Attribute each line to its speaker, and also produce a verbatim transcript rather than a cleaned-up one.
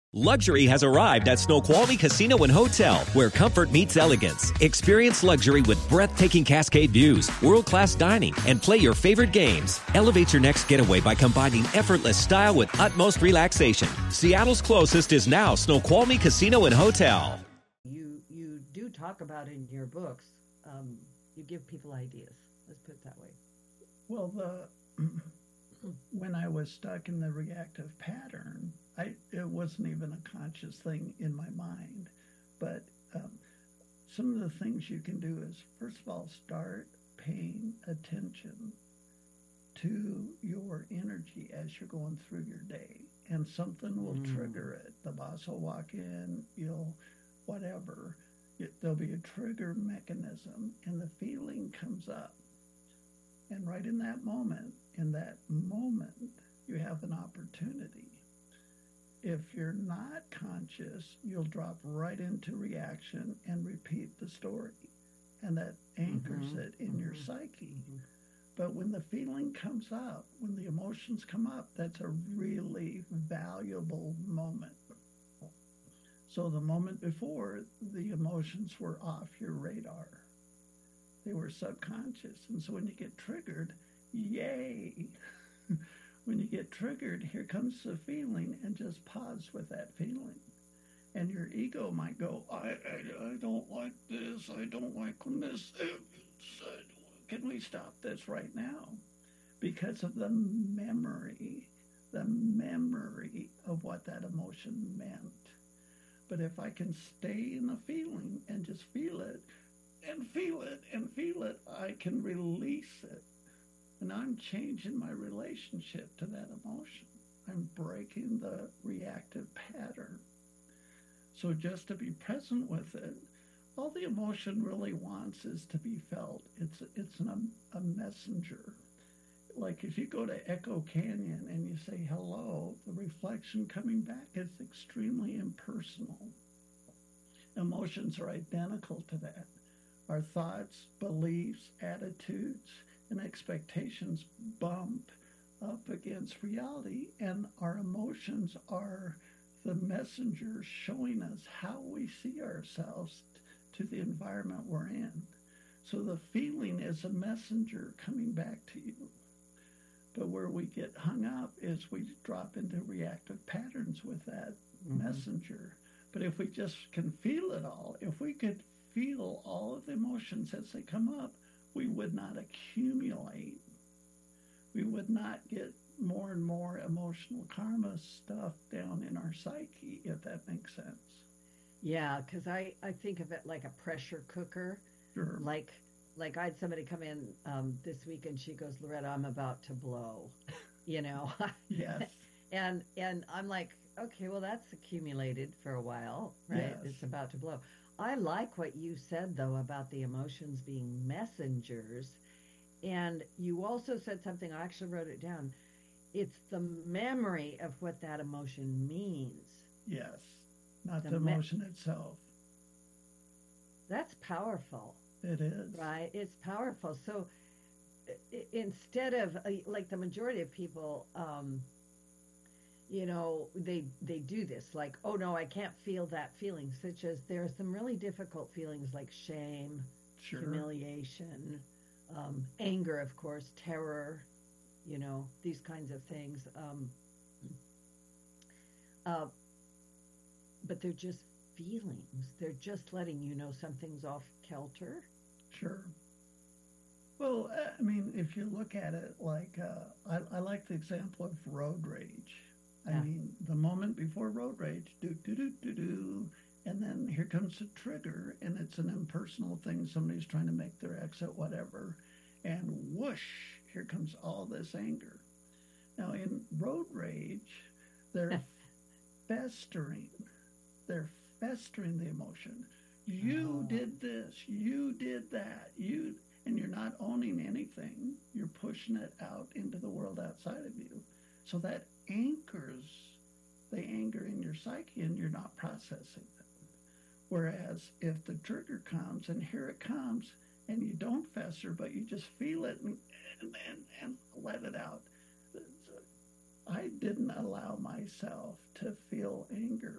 Speaker 1: Luxury has arrived at Snoqualmie Casino and Hotel, where comfort meets elegance. Experience luxury with breathtaking Cascade views, world-class dining, and play your favorite games. Elevate your next getaway by combining effortless style with utmost relaxation. Seattle's closest is now Snoqualmie Casino and Hotel.
Speaker 2: You you do talk about in your books, um, you give people ideas. Let's put it that way.
Speaker 3: Well, the when I was stuck in the reactive pattern, I, it wasn't even a conscious thing in my mind, but um, some of the things you can do is, first of all, start paying attention to your energy as you're going through your day, and something will mm. trigger it. The boss will walk in, you'll, whatever, it, there'll be a trigger mechanism, and the feeling comes up. And right in that moment, in that moment, you have an opportunity. If you're not conscious, you'll drop right into reaction and repeat the story. And that anchors mm-hmm. it in mm-hmm. your psyche. Mm-hmm. But when the feeling comes up, when the emotions come up, that's a really valuable moment. So the moment before, the emotions were off your radar. They were subconscious. And so when you get triggered, yay! When you get triggered, here comes the feeling, and just pause with that feeling. And your ego might go, I, I, I don't like this, I don't like when this is. Can we stop this right now? Because of the memory, the memory of what that emotion meant. But if I can stay in the feeling and just feel it, and feel it, and feel it, I can release it. And I'm changing my relationship to that emotion. I'm breaking the reactive pattern. So just to be present with it, all the emotion really wants is to be felt. It's it's an, a messenger. Like if you go to Echo Canyon and you say hello, the reflection coming back is extremely impersonal. Emotions are identical to that. Our thoughts, beliefs, attitudes, and expectations bump up against reality, and our emotions are the messengers showing us how we see ourselves t- to the environment we're in. So the feeling is a messenger coming back to you. But where we get hung up is we drop into reactive patterns with that mm-hmm. messenger. But if we just can feel it all, if we could feel all of the emotions as they come up, we would not accumulate. We would not get more and more emotional karma stuff down in our psyche, if that makes sense.
Speaker 2: Yeah, because I, I think of it like a pressure cooker.
Speaker 3: Sure.
Speaker 2: Like like I had somebody come in um, this week and she goes, Loretta, I'm about to blow, you know.
Speaker 3: Yes.
Speaker 2: and and I'm like, okay, well, that's accumulated for a while, right?
Speaker 3: Yes.
Speaker 2: It's about to blow. I like what you said, though, about the emotions being messengers. And you also said something, I actually wrote it down. It's the memory of what that emotion means.
Speaker 3: Yes, not the,
Speaker 2: the
Speaker 3: emotion
Speaker 2: me-
Speaker 3: itself.
Speaker 2: That's powerful.
Speaker 3: It is.
Speaker 2: Right? It's powerful. So I- instead of, uh, like the majority of people, um, you know, they they do this, like, oh, no, I can't feel that feeling, such as there are some really difficult feelings like shame,
Speaker 3: sure.
Speaker 2: humiliation, um, anger, of course, terror, you know, these kinds of things. Um, uh, but they're just feelings. They're just letting you know something's off kilter.
Speaker 3: Sure. Well, I mean, if you look at it like, uh, I, I like the example of road rage. I yeah. mean, the moment before road rage, do, do, do, do, do, and then here comes the trigger, and it's an impersonal thing. Somebody's trying to make their exit, whatever, and whoosh, here comes all this anger. Now, in road rage, they're festering. They're festering the emotion. You oh. did this. You did that. You, and you're not owning anything. You're pushing it out into the world outside of you. So that anchors the anger in your psyche, and you're not processing it. Whereas if the trigger comes, and here it comes, and you don't fester, but you just feel it and, and, and, and let it out. I didn't allow myself to feel anger